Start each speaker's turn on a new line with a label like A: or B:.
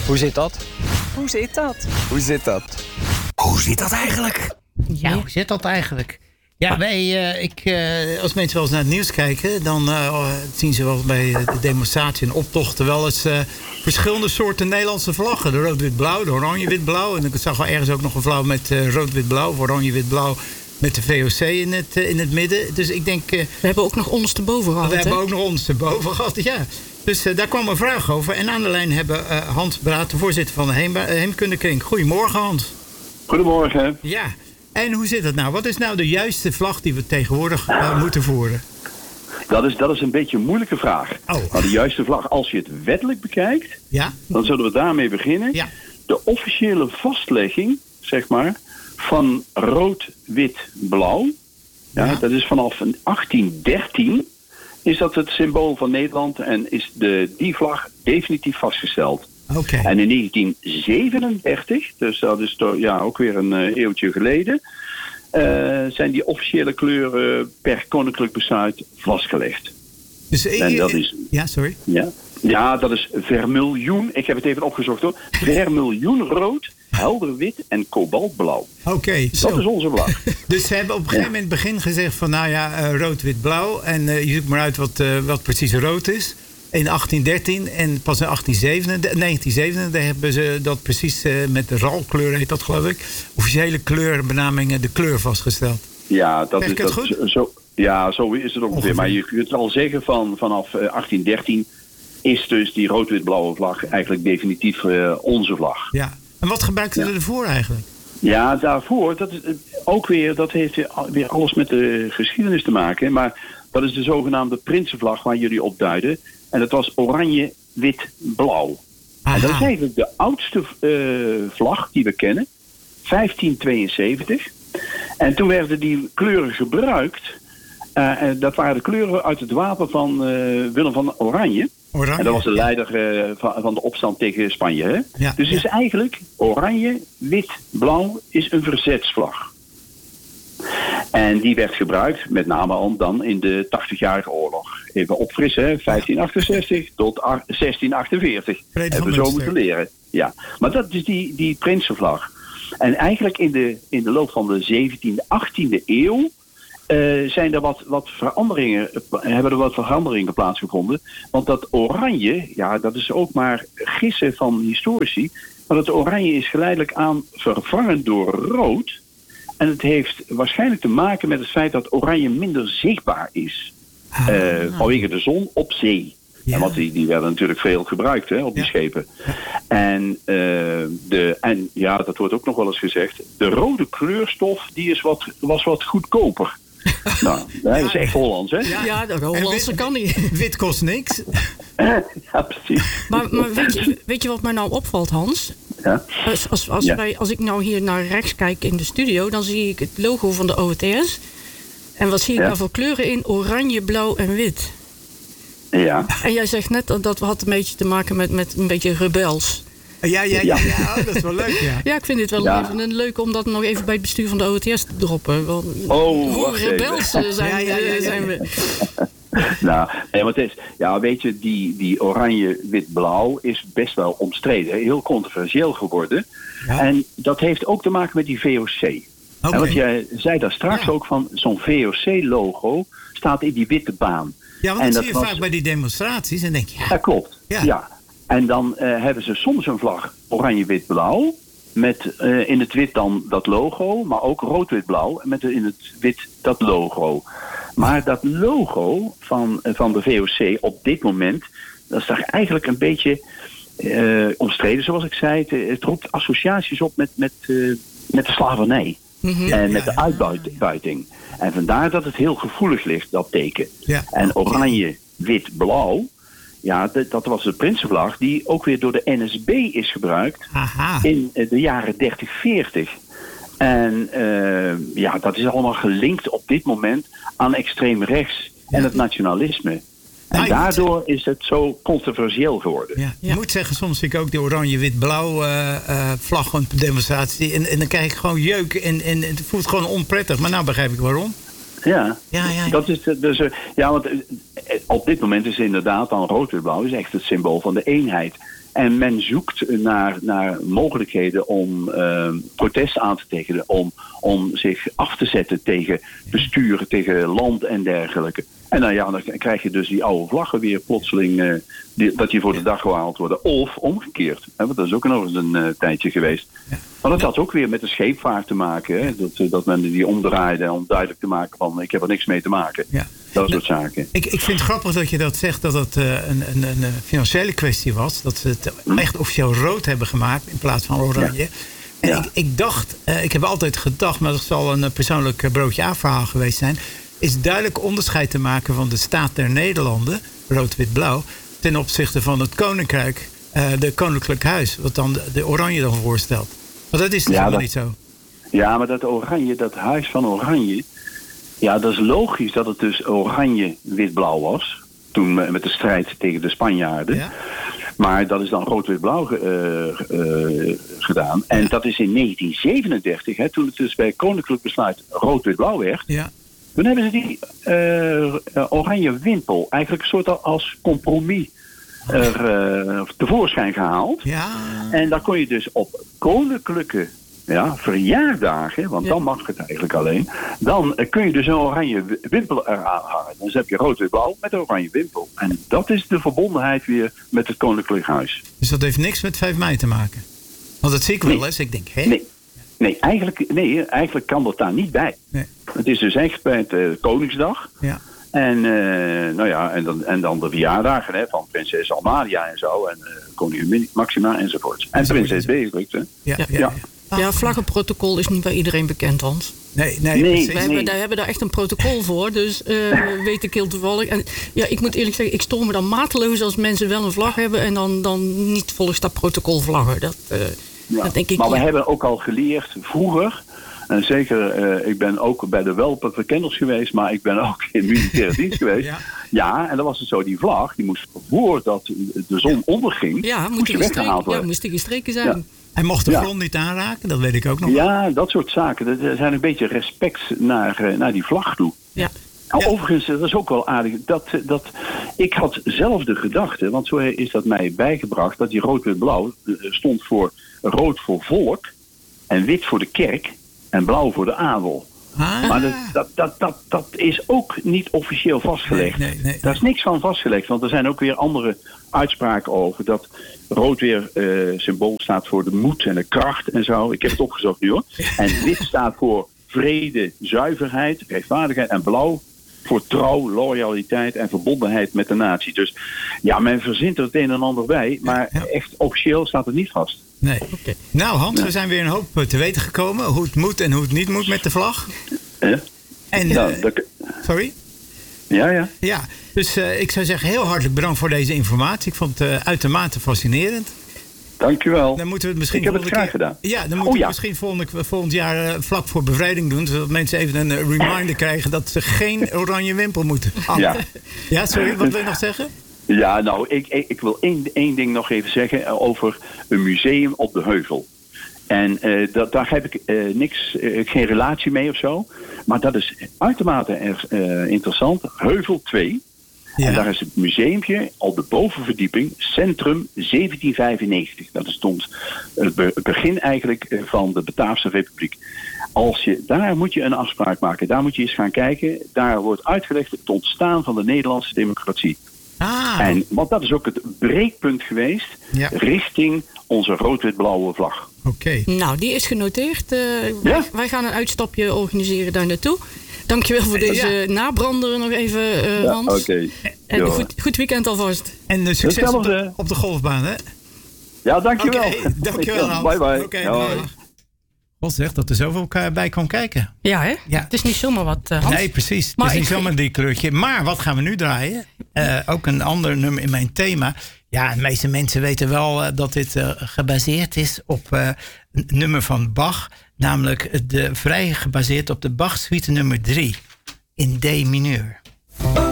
A: Hoe zit dat?
B: Hoe zit dat?
A: Hoe zit dat?
C: Hoe zit dat eigenlijk?
D: Ja, hoe zit dat eigenlijk? Ja, als mensen wel eens naar het nieuws kijken, dan zien ze wel bij de demonstratie en optochten wel eens verschillende soorten Nederlandse vlaggen. De rood-wit-blauw, de oranje-wit-blauw. En ik zag wel ergens ook nog een vlag met rood-wit-blauw of oranje-wit-blauw met de VOC in het midden. Dus ik denk...
B: we hebben ook nog ondersteboven gehad.
D: We hebben ook nog ondersteboven gehad, ja. Dus daar kwam een vraag over. En aan de lijn hebben Hans Braat, de voorzitter van de Heemkundekring. Goedemorgen, Hans.
E: Goedemorgen.
D: Ja. En hoe zit het nou? Wat is nou de juiste vlag die we tegenwoordig moeten voeren?
E: Dat is een beetje een moeilijke vraag.
D: Oh.
E: Maar de juiste vlag, als je het wettelijk bekijkt, dan zullen we daarmee beginnen. Ja. De officiële vastlegging, zeg maar, van rood, wit, blauw. Ja. Dat is vanaf 1813 is dat het symbool van Nederland en is die vlag definitief vastgesteld.
D: Okay.
E: En in 1937, dus dat is ook weer een eeuwtje geleden, zijn die officiële kleuren per koninklijk besluit vastgelegd.
D: Dus,
E: en dat is,
D: ja, sorry.
E: Ja, dat is vermiljoen. Ik heb het even opgezocht hoor. Vermiljoenrood, helder wit en kobaltblauw.
D: Oké,
E: dat is onze vlag.
D: Dus ze hebben op een gegeven moment in het begin gezegd van rood, wit, blauw. En je zoekt maar uit wat precies rood is. In 1813 en pas in 1937 hebben ze dat precies met de RAL-kleur, heet dat geloof ik. Officiële kleurbenamingen, de kleur vastgesteld.
E: Ja, dat
D: is goed?
E: Zo. Ja, zo is het ongeveer. Maar je kunt wel zeggen vanaf 1813 is dus die rood-wit-blauwe vlag eigenlijk definitief onze vlag.
D: Ja. En wat gebruikten ze ervoor eigenlijk?
E: Ja, daarvoor, dat heeft weer alles met de geschiedenis te maken. Maar dat is de zogenaamde Prinsenvlag waar jullie op duiden. En dat was oranje, wit, blauw. Aha. En dat is eigenlijk de oudste vlag die we kennen. 1572. En toen werden die kleuren gebruikt. Dat waren de kleuren uit het wapen van Willem van Oranje. En dat was de leider van de opstand tegen Spanje. Hè? Ja, dus is eigenlijk oranje, wit, blauw is een verzetsvlag. En die werd gebruikt, met name dan in de 80-jarige oorlog. Even opfrissen, 1568 tot 1648. Hebben we zo moeten leren. Ja. Maar dat is die Prinsenvlag. En eigenlijk in de loop van de 17e, 18e eeuw zijn er wat veranderingen plaatsgevonden. Want dat oranje, dat is ook maar gissen van historici. Maar dat oranje is geleidelijk aan vervangen door rood. En het heeft waarschijnlijk te maken met het feit dat oranje minder zichtbaar is. Vanwege de zon op zee. Ja. Want die werden natuurlijk veel gebruikt op die schepen. En dat wordt ook nog wel eens gezegd. De rode kleurstof die was wat goedkoper. Nou, dat is echt Hollands, hè?
B: Ja, de Hollandse kan niet.
D: Wit kost niks.
E: Ja, precies.
B: Maar weet je wat mij nou opvalt, Hans?
E: Ja.
B: Als ik nou hier naar rechts kijk in de studio, dan zie ik het logo van de OWTS. En wat zie ik nou voor kleuren in? Oranje, blauw en wit.
E: Ja.
B: En jij zegt net dat had een beetje te maken met een beetje rebels.
D: Ja, dat is wel leuk, ja.
B: Ja, ik vind dit wel even leuk om dat nog even bij het bestuur van de OWTS te droppen. Want hoe rebels zijn we?
E: Nou, maar het is, weet je, die oranje, wit, blauw is best wel omstreden. Heel controversieel geworden. Ja. En dat heeft ook te maken met die VOC. Okay. En wat jij zei daar straks ook van, zo'n VOC-logo staat in die witte baan.
D: Ja, want dat zie je vaak bij die demonstraties en denk je...
E: Ja, klopt. Ja. En dan hebben ze soms een vlag oranje, wit, blauw. Met in het wit dan dat logo, maar ook rood, wit, blauw. En met in het wit dat logo. Maar dat logo van de VOC op dit moment, dat is daar eigenlijk een beetje omstreden, zoals ik zei. Het roept associaties op met de slavernij. En met de uitbuiting. En vandaar dat het heel gevoelig ligt, dat teken. Ja. En oranje, wit, blauw, dat was de Prinsenvlag die ook weer door de NSB is gebruikt. Aha. In de jaren 30, 40. En dat is allemaal gelinkt op dit moment aan extreem rechts en het nationalisme. En daardoor is het zo controversieel geworden.
D: Ja. Je moet zeggen, soms zie ik ook de oranje-wit-blauw vlag op demonstratie. En dan krijg ik gewoon jeuk en het voelt gewoon onprettig. Maar nou begrijp ik waarom.
E: Ja. Dat is want op dit moment is inderdaad dan rood-wit-blauw is echt het symbool van de eenheid. En men zoekt naar mogelijkheden om protest aan te tekenen. Om zich af te zetten tegen besturen, tegen land en dergelijke. En dan krijg je dus die oude vlaggen weer plotseling dat die voor de dag gehaald worden. Of omgekeerd. Hè, want dat is ook nog eens een tijdje geweest. Ja. Maar dat had ook weer met de scheepvaart te maken. Hè, dat men die omdraaide om duidelijk te maken van ik heb er niks mee te maken. Ja. Dat soort zaken. Ik
D: vind het grappig dat je dat zegt, dat het een financiële kwestie was. Dat ze het echt officieel rood hebben gemaakt in plaats van oranje. Ja. En ja. Ik dacht, ik heb altijd gedacht, maar dat zal een persoonlijk broodje A-verhaal geweest zijn, is duidelijk onderscheid te maken van de staat der Nederlanden, rood-wit-blauw, ten opzichte van het Koninkrijk, de Koninklijk Huis, wat dan de oranje dan voorstelt. Want dat is helemaal niet zo. Ja, maar dat oranje, dat Huis van Oranje, ja, dat is logisch dat het dus oranje-wit-blauw was. Toen met de strijd tegen de Spanjaarden. Ja. Maar dat is dan rood-wit-blauw gedaan. En dat is in 1937, hè, toen het dus bij Koninklijk Besluit rood-wit-blauw werd. Ja. Toen hebben ze die oranje wimpel eigenlijk een soort als compromis tevoorschijn gehaald. Ja. En dan kon je dus op koninklijke verjaardagen, want dan mag het eigenlijk alleen, dan kun je dus een oranje wimpel eraan hangen. Dus heb je rood-wit-blauw met een oranje wimpel. En dat is de verbondenheid weer met het Koninklijk Huis. Dus dat heeft niks met 5 mei te maken? Want dat zie ik wel eens. Ik denk, hé? Nee, eigenlijk kan dat daar niet bij. Nee. Het is dus echt bij het Koningsdag. Ja. En, en dan de verjaardagen, hè, van prinses Amalia en zo. En koningin Maxima enzovoort. En prinses Beatrix. Hè.
B: Ja, vlaggenprotocol is niet bij iedereen bekend, Hans.
D: Nee.
B: We hebben daar echt een protocol voor. Dus weet ik heel toevallig. En ja, ik moet eerlijk zeggen, ik stoor me dan mateloos als mensen wel een vlag hebben en dan niet volgens dat protocol vlaggen. Dat denk ik.
E: Maar we hebben ook al geleerd vroeger. En zeker, ik ben ook bij de Welperverkenners geweest, maar ik ben ook in militaire dienst geweest. Ja, en dan was het zo, die vlag, die moest voordat de zon onderging, moest je weggehaald worden.
B: Ja, moest die gestreken zijn. Ja.
D: Hij mocht de grond niet aanraken, dat weet ik ook nog.
E: Ja, dat soort zaken. Er zijn een beetje respect naar die vlag toe. Ja. Overigens, dat is ook wel aardig. Dat ik had zelf de gedachte, want zo is dat mij bijgebracht, dat die rood-wit-blauw stond voor rood voor volk en wit voor de kerk en blauw voor de adel. Ah. Maar dat is ook niet officieel vastgelegd. Nee. Daar is niks van vastgelegd, want er zijn ook weer andere uitspraken over dat rood weer symbool staat voor de moed en de kracht en zo. Ik heb het opgezocht nu, hoor. En wit staat voor vrede, zuiverheid, rechtvaardigheid en blauw voor trouw, loyaliteit en verbondenheid met de natie. Dus ja, men verzint er het een en ander bij, maar echt officieel staat het niet vast.
D: Nee. Okay. Nou Hans, we zijn weer een hoop te weten gekomen hoe het moet en hoe het niet moet met de vlag. En, sorry?
E: Ja.
D: Ja, dus ik zou zeggen heel hartelijk bedankt voor deze informatie. Ik vond het uitermate fascinerend.
E: Dankjewel.
D: Dan moeten we het misschien
E: ik heb het graag gedaan.
D: Ja, dan moeten we misschien volgend jaar vlak voor bevrijding doen, zodat mensen even een reminder krijgen dat ze geen oranje wimpel moeten hangen. Ja, sorry, wat wil je nog zeggen?
E: Ja, nou, ik wil één ding nog even zeggen over een museum op de Heuvel. En daar heb ik geen relatie mee of zo. Maar dat is uitermate interessant. Heuvel 2. Ja. En daar is het museumpje op de bovenverdieping, Centrum 1795. Dat is het begin eigenlijk van de Bataafse Republiek. Daar moet je een afspraak maken. Daar moet je eens gaan kijken. Daar wordt uitgelegd het ontstaan van de Nederlandse democratie. Want dat is ook het breekpunt geweest richting onze rood-wit-blauwe vlag.
B: Oké. Nou, die is genoteerd. Wij gaan een uitstapje organiseren daar naartoe. Dankjewel voor deze nabrander nog even, Hans.
E: Oké.
B: En goed weekend alvast.
D: En succes op de golfbaan, hè?
E: Ja, dankjewel.
D: Dankjewel, Hans.
E: Bye.
D: God zegt dat er zoveel bij kan kijken.
B: Ja, hè? Ja. Het is niet zomaar wat, Hans.
D: Nee, precies. Het is niet zomaar die kleurtje. Maar wat gaan we nu draaien? Ook een ander nummer in mijn thema. Ja, de meeste mensen weten wel dat dit gebaseerd is op een nummer van Bach. Namelijk vrij gebaseerd op de Bach-suite nummer 3 in D mineur.